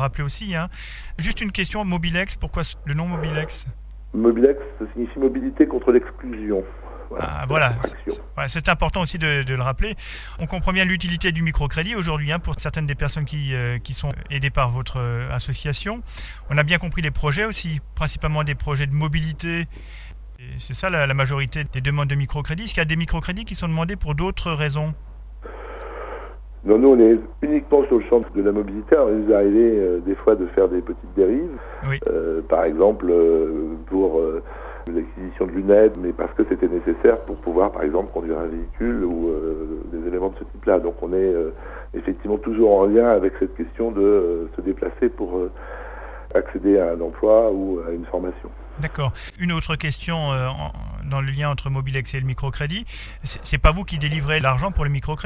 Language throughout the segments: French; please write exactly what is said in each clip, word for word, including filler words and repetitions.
rappeler aussi. Hein. Juste une question, Mobilex, pourquoi le nom Mobilex ? Mobilex, ça signifie mobilité contre l'exclusion. Voilà, ah, voilà. C'est, voilà, c'est important aussi de, de le rappeler. On comprend bien l'utilité du microcrédit aujourd'hui hein, pour certaines des personnes qui, euh, qui sont aidées par votre euh, association. On a bien compris les projets aussi, principalement des projets de mobilité. Et c'est ça la, la majorité des demandes de microcrédit. Est-ce qu'il y a des microcrédits qui sont demandés pour d'autres raisons ? Non, nous on est uniquement sur le champ de la mobilité. Alors, il nous est arrivé euh, des fois de faire des petites dérives. Oui. Euh, par exemple, euh, pour... Euh, l'acquisition de lunettes, mais parce que c'était nécessaire pour pouvoir, par exemple, conduire un véhicule ou euh, des éléments de ce type-là. Donc on est euh, effectivement toujours en lien avec cette question de euh, se déplacer pour euh, accéder à un emploi ou à une formation. D'accord. Une autre question euh, en, dans le lien entre Mobilex et le microcrédit, c'est, c'est pas vous qui délivrez l'argent pour le microcrédit ?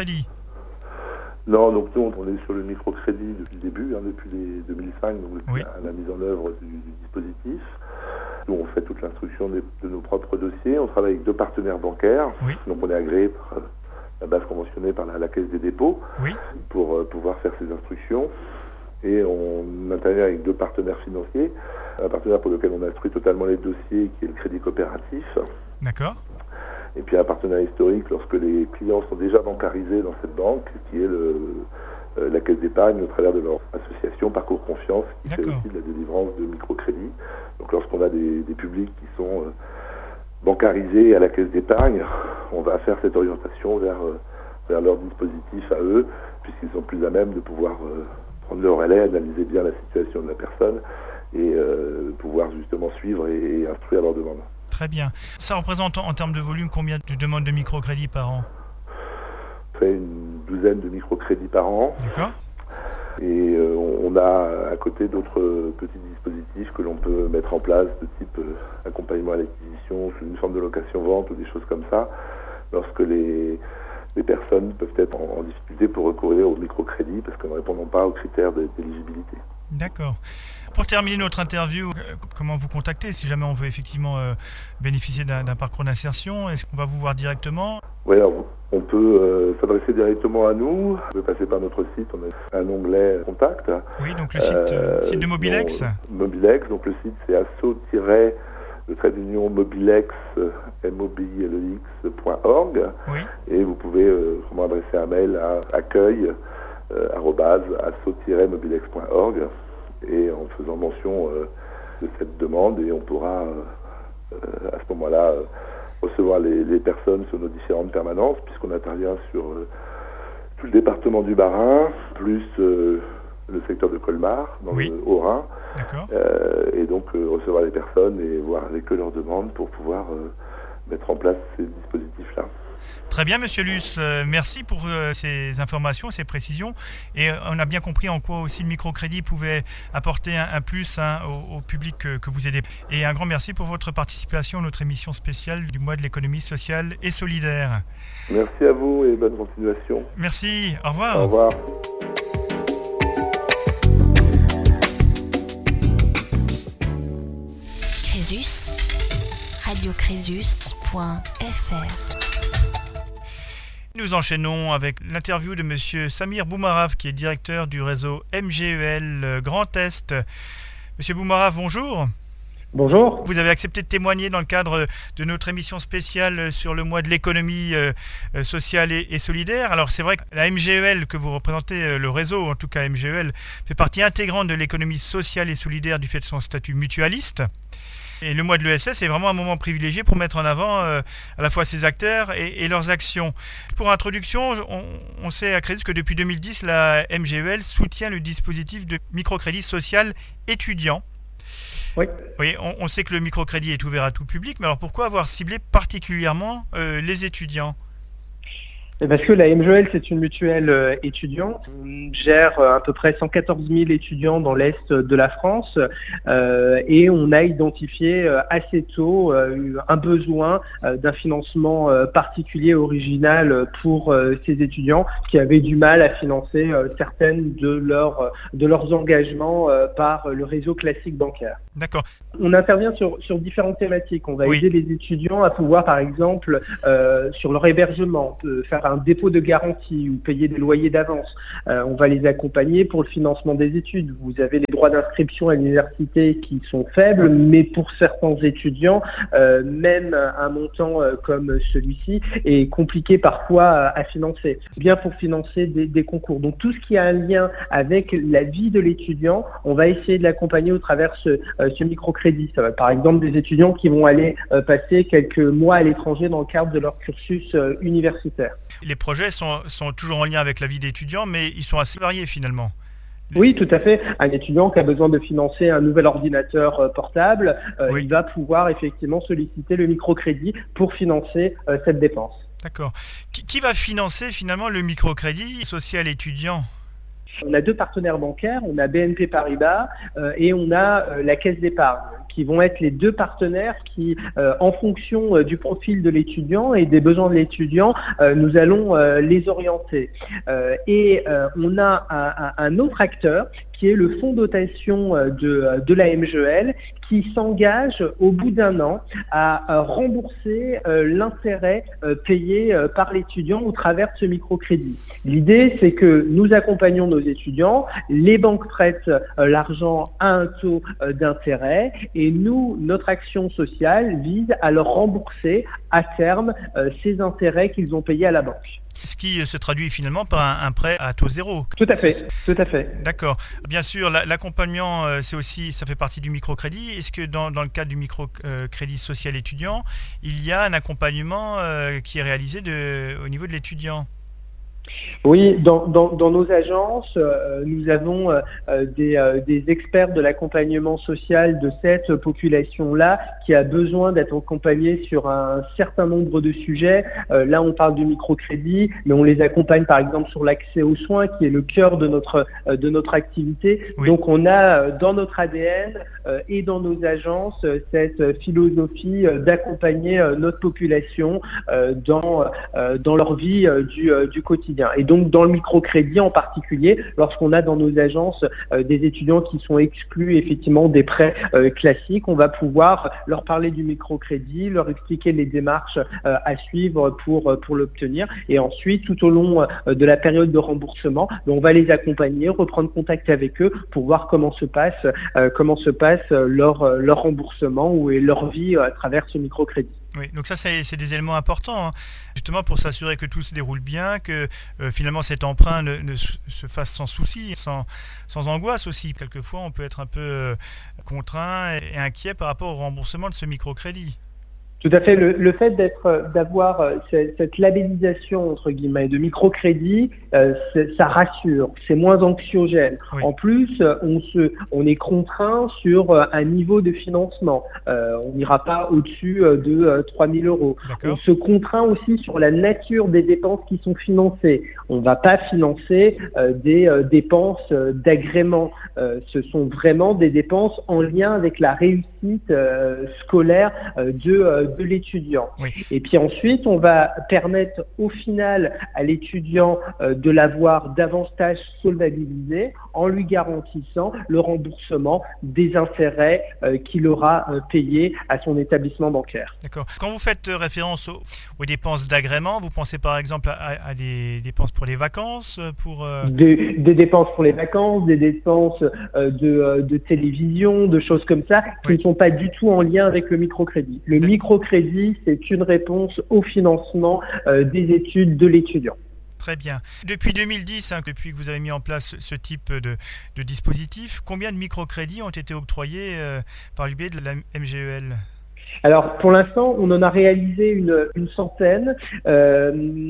Non, donc nous on est sur le microcrédit depuis le début, hein, depuis les deux mille cinq, donc depuis oui. la, la mise en œuvre du, du dispositif. Nous, on fait toute l'instruction de, de nos propres dossiers. On travaille avec deux partenaires bancaires. Oui. Donc, on est agréé par la base conventionnée par la, la Caisse des dépôts oui. pour euh, pouvoir faire ces instructions. Et on intervient avec deux partenaires financiers. Un partenaire pour lequel on instruit totalement les dossiers, qui est le Crédit Coopératif. D'accord. Et puis un partenaire historique lorsque les clients sont déjà bancarisés dans cette banque, qui est le... la Caisse d'épargne au travers de leur association Parcours Confiance qui D'accord. fait aussi de la délivrance de microcrédits. Donc lorsqu'on a des, des publics qui sont euh, bancarisés à la Caisse d'épargne, on va faire cette orientation vers, euh, vers leur dispositif à eux, puisqu'ils sont plus à même de pouvoir euh, prendre le relais, analyser bien la situation de la personne et euh, pouvoir justement suivre et, et instruire leurs demandes. Très bien. Ça représente en termes de volume combien de demandes de microcrédits par an ? On fait une douzaine de microcrédits par an. D'accord. Et euh, on a à côté d'autres petits dispositifs que l'on peut mettre en place, de type euh, accompagnement à l'acquisition, sous une forme de location-vente ou des choses comme ça, lorsque les, les personnes peuvent être en, en difficulté pour recourir au microcrédit parce qu'elles ne répondent pas aux critères d'éligibilité. D'accord. Pour terminer notre interview, euh, comment vous contacter si jamais on veut effectivement euh, bénéficier d'un, d'un parcours d'insertion ? Est-ce qu'on va vous voir directement ? Oui, alors, on peut euh, s'adresser directement à nous. On peut passer par notre site, on a un onglet Contact. Oui, donc le site, euh, site de Mobilex. Donc, Mobilex, donc le site c'est asso tiret le trait d'union mobilex, m o b i l e x point org. Oui. Et vous pouvez euh, vraiment adresser un mail à accueil euh, arobase asso tiret mobilex point org et en faisant mention euh, de cette demande, et on pourra euh, à ce moment-là euh, recevoir les, les personnes sur nos différentes permanences, puisqu'on intervient sur euh, tout le département du Bas-Rhin, plus euh, le secteur de Colmar, dans oui. le Haut-Rhin. D'accord. Euh, et donc euh, recevoir les personnes et voir avec eux leurs demandes pour pouvoir euh, mettre en place ces dispositifs-là. Très bien, Monsieur Luce. Euh, merci pour euh, ces informations, ces précisions. Et euh, on a bien compris en quoi aussi le microcrédit pouvait apporter un, un plus hein, au, au public que, que vous aidez. Et un grand merci pour votre participation à notre émission spéciale du mois de l'économie sociale et solidaire. Merci à vous et bonne continuation. Merci. Au revoir. Au revoir. Crésus, radio crésus point f r. Nous enchaînons avec l'interview de Monsieur Samir Boumaraf, qui est directeur du réseau M G E L Grand Est. Monsieur Boumaraf, bonjour. Bonjour. Vous avez accepté de témoigner dans le cadre de notre émission spéciale sur le mois de l'économie euh, sociale et, et solidaire. Alors c'est vrai que la M G E L que vous représentez, le réseau en tout cas M G E L, fait partie intégrante de l'économie sociale et solidaire du fait de son statut mutualiste. Et le mois de l'E S S est vraiment un moment privilégié pour mettre en avant euh, à la fois ces acteurs et, et leurs actions. Pour introduction, on, on sait à Crésus que depuis deux mille dix, la M G E L soutient le dispositif de microcrédit social étudiant. Oui. Oui, on, on sait que le microcrédit est ouvert à tout public, mais alors pourquoi avoir ciblé particulièrement euh, les étudiants ? Parce que la M G E L, c'est une mutuelle euh, étudiante. On gère euh, à peu près cent quatorze mille étudiants dans l'Est de la France euh, et on a identifié euh, assez tôt euh, un besoin euh, d'un financement euh, particulier, original pour euh, ces étudiants qui avaient du mal à financer euh, certaines de, leur, de leurs engagements euh, par le réseau classique bancaire. D'accord. On intervient sur, sur différentes thématiques. On va oui. aider les étudiants à pouvoir, par exemple, euh, sur leur hébergement, faire un dépôt de garantie ou payer des loyers d'avance. Euh, on va les accompagner pour le financement des études. Vous avez les droits d'inscription à l'université qui sont faibles, mais pour certains étudiants, euh, même un montant euh, comme celui-ci est compliqué parfois à, à financer, bien pour financer des, des concours. Donc tout ce qui a un lien avec la vie de l'étudiant, on va essayer de l'accompagner au travers ce, euh, ce microcrédit. Ça va, par exemple, des étudiants qui vont aller euh, passer quelques mois à l'étranger dans le cadre de leur cursus euh, universitaire. Les projets sont, sont toujours en lien avec la vie d'étudiant, mais ils sont assez variés finalement. Oui, tout à fait. Un étudiant qui a besoin de financer un nouvel ordinateur euh, portable, euh, oui. il va pouvoir effectivement solliciter le microcrédit pour financer euh, cette dépense. D'accord. Qui, qui va financer finalement le microcrédit social étudiant ? On a deux partenaires bancaires, on a B N P Paribas euh, et on a euh, la Caisse d'épargne, qui vont être les deux partenaires qui, euh, en fonction euh, du profil de l'étudiant et des besoins de l'étudiant, euh, nous allons euh, les orienter. Euh, et euh, on a un, un autre acteur qui est le fonds dotation de, de la M G E L, qui s'engage au bout d'un an à, à rembourser euh, l'intérêt euh, payé euh, par l'étudiant au travers de ce microcrédit. L'idée, c'est que nous accompagnons nos étudiants, les banques prêtent euh, l'argent à un taux euh, d'intérêt et nous, notre action sociale vise à leur rembourser à terme euh, ces intérêts qu'ils ont payés à la banque. Ce qui se traduit finalement par un, un prêt à taux zéro. Tout à fait, tout à fait. D'accord. Bien sûr, l'accompagnement, c'est aussi, ça fait partie du microcrédit. Est-ce que dans, dans le cadre du microcrédit social étudiant, il y a un accompagnement euh, qui est réalisé de, au niveau de l'étudiant ? Oui, dans, dans, dans nos agences, euh, nous avons euh, des, euh, des experts de l'accompagnement social de cette population-là qui a besoin d'être accompagnée sur un certain nombre de sujets. Euh, là, on parle du microcrédit, mais on les accompagne par exemple sur l'accès aux soins, qui est le cœur de notre, euh, de notre activité. Oui. Donc, on a euh, dans notre A D N euh, et dans nos agences euh, cette philosophie euh, d'accompagner euh, notre population euh, dans, euh, dans leur vie euh, du, euh, du quotidien. Et donc, dans le microcrédit en particulier, lorsqu'on a dans nos agences euh, des étudiants qui sont exclus effectivement des prêts euh, classiques, on va pouvoir leur parler du microcrédit, leur expliquer les démarches euh, à suivre pour, pour l'obtenir. Et ensuite, tout au long euh, de la période de remboursement, on va les accompagner, reprendre contact avec eux pour voir comment se passe, euh, comment se passe leur, leur remboursement ou leur vie à travers ce microcrédit. Oui, donc ça c'est des éléments importants, hein, justement pour s'assurer que tout se déroule bien, que euh, finalement cet emprunt ne, ne se fasse sans souci, sans, sans angoisse aussi. Quelquefois on peut être un peu euh, contraint et, et inquiet par rapport au remboursement de ce microcrédit. Tout à fait. Le, le fait d'être, d'avoir cette, cette labellisation entre guillemets de microcrédit, euh, ça rassure, c'est moins anxiogène. Oui. En plus, on se, on est contraint sur un niveau de financement. Euh, on n'ira pas au-dessus de euh, trois mille euros. On se contraint aussi sur la nature des dépenses qui sont financées. On ne va pas financer euh, des euh, dépenses euh, d'agrément. Euh, ce sont vraiment des dépenses en lien avec la réussite euh, scolaire euh, de euh, de l'étudiant. Oui. Et puis ensuite, on va permettre au final à l'étudiant euh, de l'avoir davantage solvabilisé en lui garantissant le remboursement des intérêts euh, qu'il aura euh, payés à son établissement bancaire. D'accord. Quand vous faites référence aux, aux dépenses d'agrément, vous pensez par exemple à, à des dépenses pour les vacances pour, euh... des, des dépenses pour les vacances, des dépenses euh, de, de télévision, de choses comme ça, qui oui. ne sont pas du tout en lien avec le microcrédit. Le microcrédit Crédit, c'est une réponse au financement euh, des études de l'étudiant. Très bien. Depuis deux mille dix, hein, depuis que vous avez mis en place ce type de, de dispositif, combien de microcrédits ont été octroyés euh, par le biais de la M G E L ? Alors, pour l'instant, on en a réalisé une, une centaine. Euh,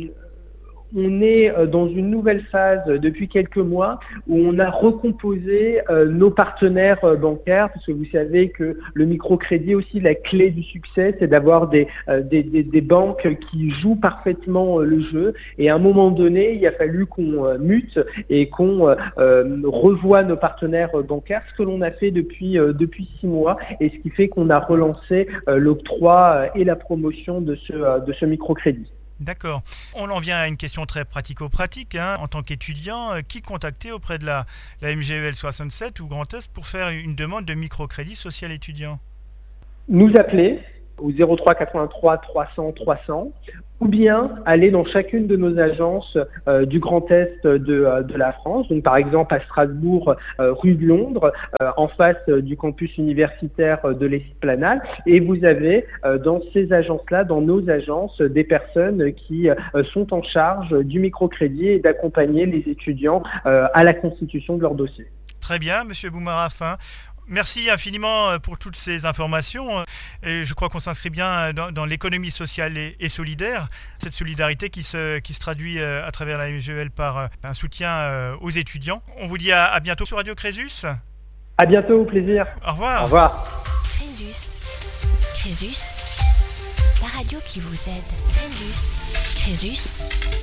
On est dans une nouvelle phase depuis quelques mois où on a recomposé euh, nos partenaires euh, bancaires, parce que vous savez que le microcrédit aussi, la clé du succès, c'est d'avoir des, euh, des, des, des banques qui jouent parfaitement euh, le jeu. Et à un moment donné, il a fallu qu'on euh, mute et qu'on euh, revoie nos partenaires euh, bancaires, ce que l'on a fait depuis, euh, depuis six mois, et ce qui fait qu'on a relancé euh, l'octroi et la promotion de ce, euh, de ce microcrédit. D'accord. On en vient à une question très pratico-pratique. Hein. En tant qu'étudiant, euh, qui contacter auprès de la, la M G E L soixante-sept ou Grand Est pour faire une demande de microcrédit social étudiant ? Nous appeler. au zéro trois quatre-vingt-trois trois cents trois cents, ou bien aller dans chacune de nos agences euh, du Grand Est de, euh, de la France, donc par exemple à Strasbourg, euh, rue de Londres, euh, en face euh, du campus universitaire euh, de l'Esplanade, et vous avez euh, dans ces agences-là, dans nos agences, des personnes qui euh, sont en charge du microcrédit et d'accompagner les étudiants euh, à la constitution de leur dossier. Très bien, Monsieur Boumarafin. Merci infiniment pour toutes ces informations. Et je crois qu'on s'inscrit bien dans, dans l'économie sociale et, et solidaire, cette solidarité qui se, qui se traduit à travers la M G E L par un soutien aux étudiants. On vous dit à, à bientôt sur Radio Crésus. À bientôt, au plaisir. Au revoir. Au revoir. Crésus. Crésus, la radio qui vous aide. Crésus. Crésus.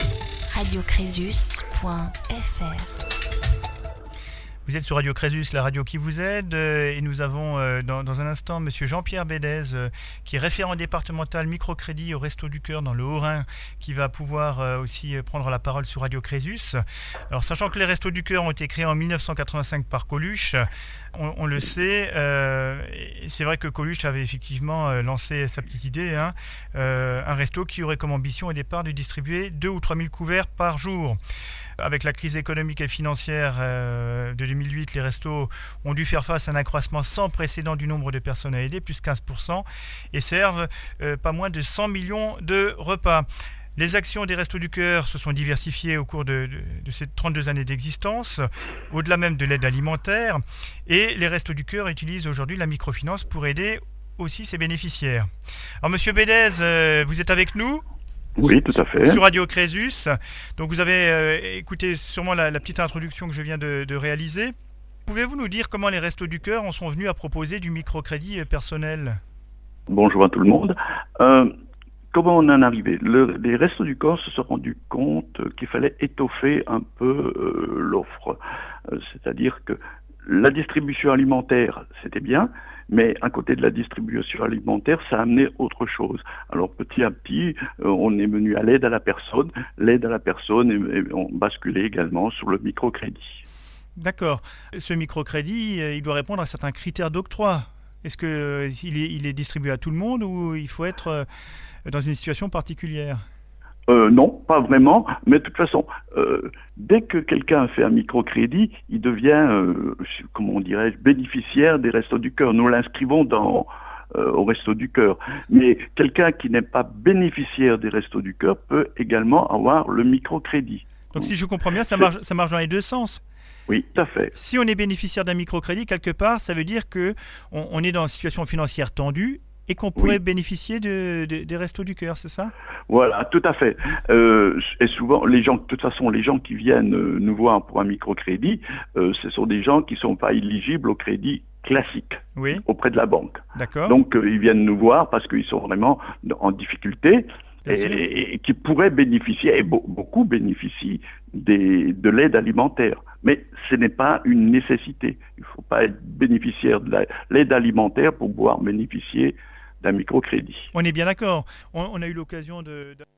radio crésus point f r. Vous êtes sur Radio Crésus, la radio qui vous aide, et nous avons euh, dans, dans un instant Monsieur Jean-Pierre Bédez, euh, qui est référent départemental microcrédit au Resto du Cœur dans le Haut-Rhin, qui va pouvoir euh, aussi prendre la parole sur Radio Crésus. Alors, sachant que les Restos du Cœur ont été créés en mille neuf cent quatre-vingt-cinq par Coluche, on, on le sait, euh, et c'est vrai que Coluche avait effectivement euh, lancé sa petite idée, hein, euh, un resto qui aurait comme ambition au départ de distribuer deux ou trois mille couverts par jour. Avec la crise économique et financière euh, de deux mille huit, les restos ont dû faire face à un accroissement sans précédent du nombre de personnes à aider, plus quinze pour cent, et servent euh, pas moins de cent millions de repas. Les actions des Restos du Cœur se sont diversifiées au cours de, de, de ces trente-deux années d'existence, au-delà même de l'aide alimentaire, et les Restos du Cœur utilisent aujourd'hui la microfinance pour aider aussi ses bénéficiaires. Alors Monsieur Bédez, euh, vous êtes avec nous ? Oui, tout à fait. Sur Radio Crésus. Donc vous avez euh, écouté sûrement la, la petite introduction que je viens de, de réaliser. Pouvez-vous nous dire comment les Restos du Cœur en sont venus à proposer du microcrédit personnel ? Bonjour à tout le monde. Euh, comment on en est arrivé ? le, Les Restos du Cœur se sont rendus compte qu'il fallait étoffer un peu euh, l'offre. Euh, c'est-à-dire que la distribution alimentaire, c'était bien, mais à côté de la distribution alimentaire, ça a amené autre chose. Alors petit à petit, euh, on est venu à l'aide à la personne, l'aide à la personne, et, et on basculait également sur le microcrédit. D'accord. Ce microcrédit, il doit répondre à certains critères d'octroi. Est-ce qu'il euh, est, il est distribué à tout le monde ou il faut être euh, dans une situation particulière ? Euh, non, pas vraiment, mais de toute façon, euh, dès que quelqu'un fait un microcrédit, il devient, euh, comment dirais-je, bénéficiaire des Restos du Cœur. Nous l'inscrivons dans, euh, au Resto du Cœur. Mais quelqu'un qui n'est pas bénéficiaire des Restos du Cœur peut également avoir le microcrédit. Donc si je comprends bien, ça marche, ça marche dans les deux sens. Oui, tout à fait. Si on est bénéficiaire d'un microcrédit, quelque part, ça veut dire qu'on on est dans une situation financière tendue et qu'on pourrait oui. bénéficier de, de, des Restos du Cœur, c'est ça ? Voilà, tout à fait. Euh, et souvent, les gens, de toute façon, les gens qui viennent euh, nous voir pour un microcrédit, euh, ce sont des gens qui ne sont pas éligibles au crédit classique oui. auprès de la banque. D'accord. Donc, euh, ils viennent nous voir parce qu'ils sont vraiment en difficulté et, et, et qui pourraient bénéficier, et be- beaucoup bénéficient des, de l'aide alimentaire. Mais ce n'est pas une nécessité. Il ne faut pas être bénéficiaire de la, l'aide alimentaire pour pouvoir bénéficier d'un microcrédit. On est bien d'accord. On, on a eu l'occasion de... de...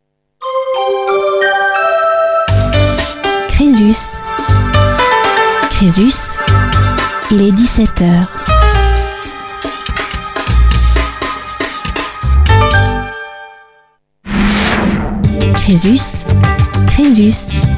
Crésus. Crésus. Il est dix-sept heures. Crésus. Crésus.